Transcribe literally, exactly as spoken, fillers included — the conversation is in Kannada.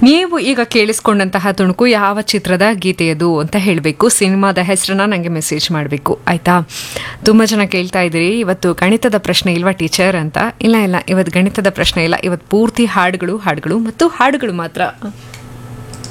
ನೀವು ಈಗ ಕೇಳಿಸ್ಕೊಂಡಂತಹ ತುಣುಕು ಯಾವ ಚಿತ್ರದ ಗೀತೆಯದು ಅಂತ ಹೇಳಬೇಕು. ಸಿನಿಮಾದ ಹೆಸರನ್ನ ನನಗೆ ಮೆಸೇಜ್ ಮಾಡಬೇಕು, ಆಯ್ತಾ? ತುಂಬ ಜನ ಕೇಳ್ತಾ ಇದ್ದೀರಿ ಇವತ್ತು ಗಣಿತದ ಪ್ರಶ್ನೆ ಇಲ್ವಾ ಟೀಚರ್ ಅಂತ. ಇಲ್ಲ ಇಲ್ಲ, ಇವತ್ತು ಗಣಿತದ ಪ್ರಶ್ನೆ ಇಲ್ಲ, ಇವತ್ತು ಪೂರ್ತಿ ಹಾಡುಗಳು ಹಾಡುಗಳು ಮತ್ತು ಹಾಡುಗಳು ಮಾತ್ರ.